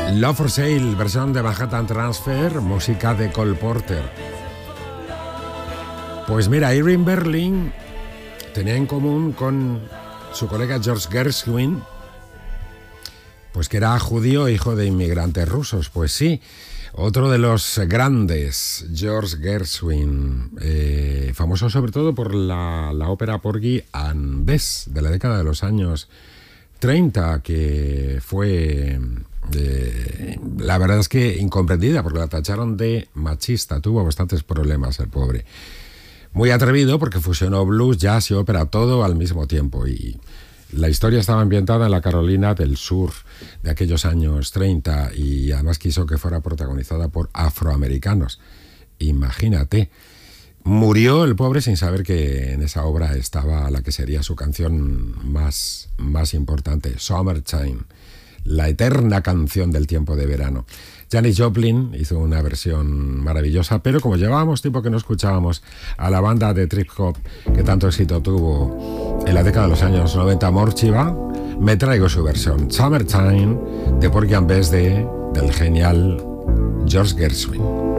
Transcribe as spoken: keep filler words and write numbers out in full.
Love for Sale, versión de Manhattan Transfer, música de Cole Porter. Pues mira, Irving Berlin tenía en común con su colega George Gershwin, pues que era judío, hijo de inmigrantes rusos. Pues sí, otro de los grandes, George Gershwin, eh, famoso sobre todo por la, la ópera Porgy and Bess de la década de los años treinta, que fue, eh, la verdad es que incomprendida, porque la tacharon de machista, tuvo bastantes problemas el pobre. Muy atrevido porque fusionó blues, jazz y ópera todo al mismo tiempo, y la historia estaba ambientada en la Carolina del Sur de aquellos años treinta, y además quiso que fuera protagonizada por afroamericanos. Imagínate. Murió el pobre sin saber que en esa obra estaba la que sería su canción más, más importante, Summertime, la eterna canción del tiempo de verano. Janis Joplin hizo una versión maravillosa, pero como llevábamos tiempo que no escuchábamos a la banda de trip hop que tanto éxito tuvo en la década de los años noventa, Morchiva, me traigo su versión, Summertime, de Porgy and Bess, de, del genial George Gershwin.